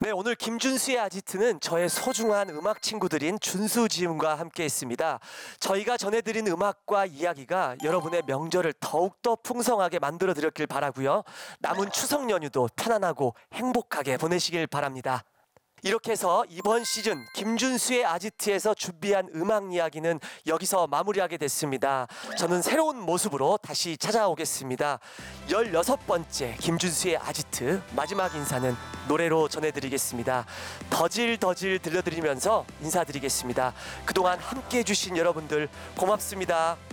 네, 오늘 김준수의 아지트는 저의 소중한 음악 친구들인 준수 지음과 함께 했습니다. 저희가 전해드린 음악과 이야기가 여러분의 명절을 더욱더 풍성하게 만들어 드렸길 바라고요. 남은 추석 연휴도 편안하고 행복하게 보내시길 바랍니다. 이렇게 해서 이번 시즌 김준수의 아지트에서 준비한 음악 이야기는 여기서 마무리하게 됐습니다. 저는 새로운 모습으로 다시 찾아오겠습니다. 16번째 김준수의 아지트 마지막 인사는 노래로 전해드리겠습니다. 더질더질 들려드리면서 인사드리겠습니다. 그동안 함께해 주신 여러분들 고맙습니다.